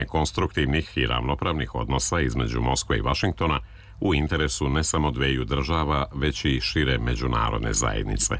konstruktivnih i ravnopravnih odnosa između Moskve i Vašingtona u interesu ne samo dveju država, već i šire međunarodne zajednice.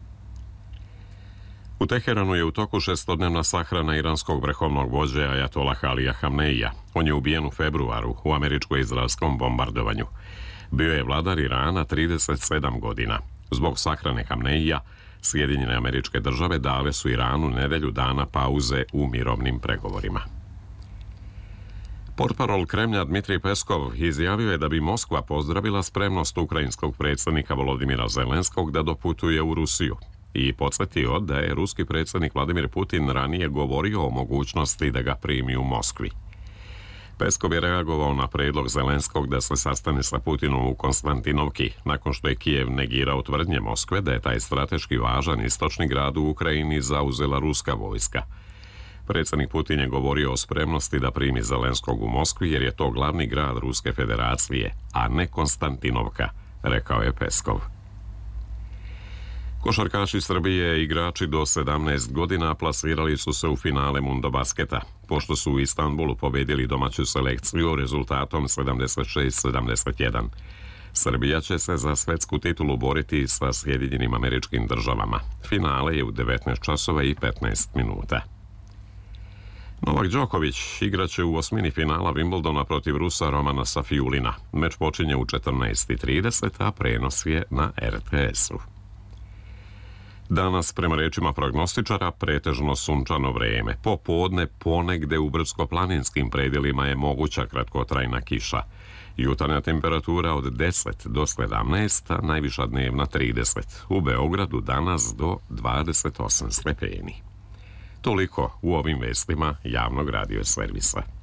U Teheranu je u toku šestodnevna sahrana iranskog vrhovnog vođe Ajatollaha Alija Hamneija. On je ubijen u februaru u američko-izraelskom bombardovanju. Bio je vladar Irana 37 godina. Zbog sahrane Hamneija, Sjedinjene Američke Države dale su Iranu nedelju dana pauze u mirovnim pregovorima. Portparol Kremlja Dmitrij Peskov izjavio je da bi Moskva pozdravila spremnost ukrajinskog predsjednika Volodimira Zelenskog da doputuje u Rusiju i podsjetio da je ruski predsjednik Vladimir Putin ranije govorio o mogućnosti da ga primi u Moskvi. Peskov je reagovao na predlog Zelenskog da se sastane sa Putinom u Konstantinovki, nakon što je Kijev negirao tvrdnje Moskve da je taj strateški važan istočni grad u Ukrajini zauzela ruska vojska. Predsjednik Putin je govorio o spremnosti da primi Zelenskog u Moskvi jer je to glavni grad Ruske federacije, a ne Konstantinovka, rekao je Peskov. Košarkaši Srbije, igrači do 17 godina, plasirali su se u finale Mundobasketa, pošto su u Istanbulu pobedili domaću selekciju rezultatom 76-71. Srbija će se za svetsku titulu boriti sa Sjedinjenim Američkim Državama. Finale je u 19 časova i 15 minuta. Novak Đoković igraće u osmini finala Wimbledona protiv Rusa Romana Safiulina. Meč počinje u 14:30, a prenos je na RTS-u. Danas, prema rečima prognostičara, pretežno sunčano vreme. Popodne ponegde u brdsko-planinskim predjelima je moguća kratkotrajna kiša. Jutarnja temperatura od 10 do 17, a najviša dnevna 30. U Beogradu danas do 28 stepeni. Toliko u ovim vestima javnog radio servisa.